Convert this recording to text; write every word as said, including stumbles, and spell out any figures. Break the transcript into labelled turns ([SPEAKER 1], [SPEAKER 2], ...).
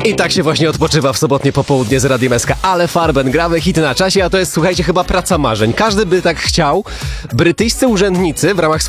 [SPEAKER 1] I tak się właśnie odpoczywa w sobotnie popołudnie z Radiem S K. Ale Farben, gramy hity na czasie, a to jest, słuchajcie, chyba praca marzeń. Każdy by tak chciał. Brytyjscy urzędnicy w ramach